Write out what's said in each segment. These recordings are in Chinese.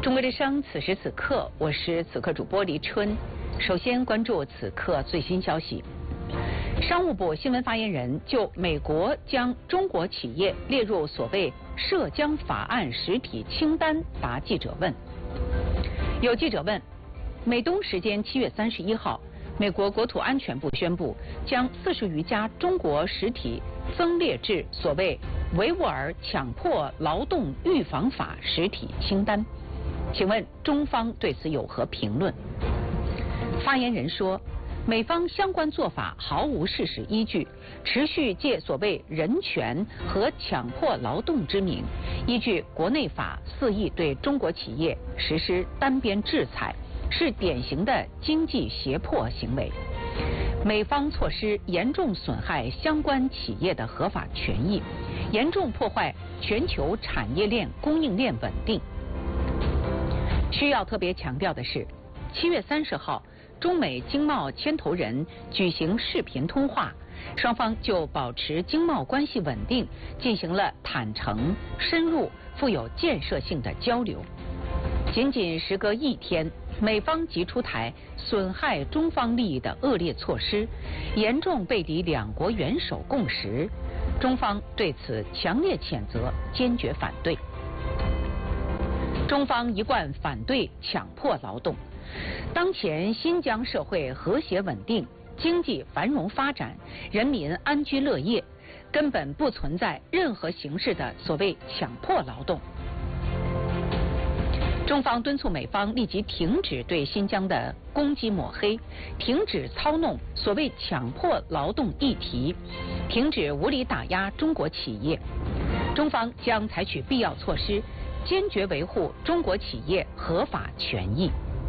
中国之声，此时此刻，我是此刻主播黎春。首先关注此刻最新消息。商务部新闻发言人就美国将中国企业列入所谓涉疆法案实体清单答记者问。有记者问，美东时间7月31号，美国国土安全部宣布将40余家中国实体增列至所谓维吾尔强迫劳动预防法实体清单。请问中方对此有何评论？发言人说，美方相关做法毫无事实依据，持续借所谓人权和强迫劳动之名，依据国内法肆意对中国企业实施单边制裁，是典型的经济胁迫行为。美方措施严重损害相关企业的合法权益，严重破坏全球产业链供应链稳定。需要特别强调的是，7月30号，中美经贸牵头人举行视频通话，双方就保持经贸关系稳定进行了坦诚、深入、富有建设性的交流。仅时隔1天，美方即出台损害中方利益的恶劣措施，严重背离两国元首共识，中方对此强烈谴责，坚决反对。中方一贯反对强迫劳动。当前新疆社会和谐稳定，经济繁荣发展，人民安居乐业，根本不存在任何形式的所谓强迫劳动。中方敦促美方立即停止对新疆的攻击抹黑，停止操弄所谓强迫劳动议题，停止无理打压中国企业。中方将采取必要措施，坚决维护中国企业合法权益。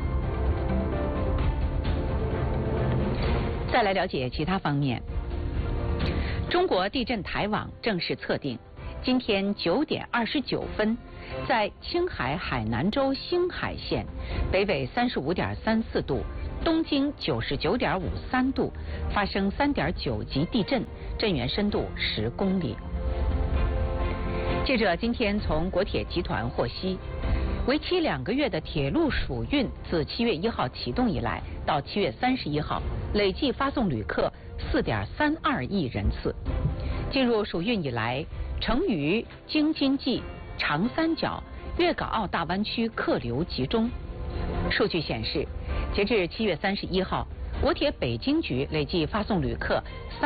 再来了解其他方面。中国地震台网正式测定，今天9点29分，在青海海南州兴海县，北纬35.34度，东经99.53度，发生3.9级地震，震源深度10公里。记者今天从国铁集团获悉，为期2个月的铁路暑运自7月1号启动以来，到7月31号，累计发送旅客4.32亿人次。进入暑运以来，成渝、京津冀、长三角、粤港澳大湾区客流集中。数据显示，截至7月31号，国铁北京局累计发送旅客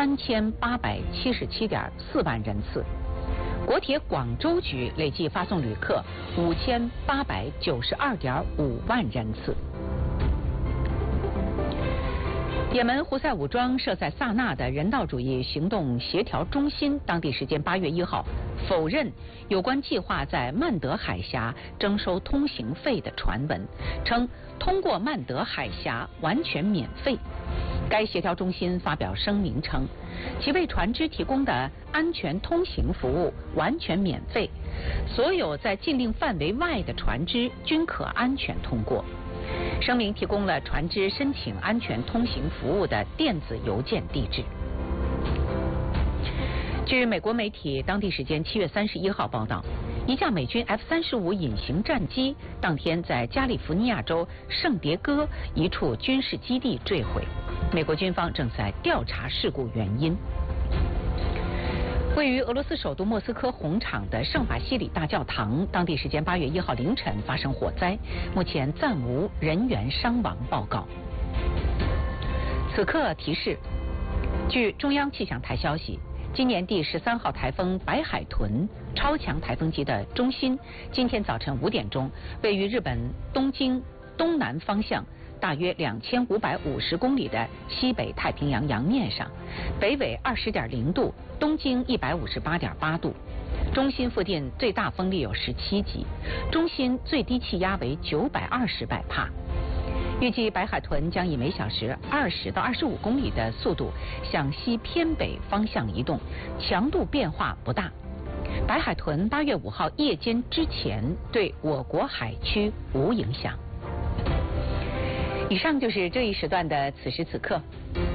3877.4万人次。国铁广州局累计发送旅客5892.5万人次。也门胡塞武装设在萨那的人道主义行动协调中心，当地时间8月1号否认有关计划在曼德海峡征收通行费的传闻，称通过曼德海峡完全免费。该协调中心发表声明称，其为船只提供的安全通行服务完全免费，所有在禁令范围外的船只均可安全通过。声明提供了船只申请安全通行服务的电子邮件地址。据美国媒体当地时间7月31号报道，一架美军 F-35隐形战机当天在加利福尼亚州圣迭戈一处军事基地坠毁，美国军方正在调查事故原因。位于俄罗斯首都莫斯科红场的圣瓦西里大教堂，当地时间8月1号凌晨发生火灾，目前暂无人员伤亡报告。此刻提示，据中央气象台消息，今年第13号台风白海豚超强台风级的中心，今天早晨5点钟，位于日本东京东南方向大约2550公里的西北太平洋洋面上，北纬20.0度，东经158.8度。中心附近最大风力有17级，中心最低气压为920百帕。预计白海豚将以每小时20到25公里的速度向西偏北方向移动，强度变化不大。白海豚8月5号夜间之前对我国海区无影响。以上就是这一时段的此时此刻。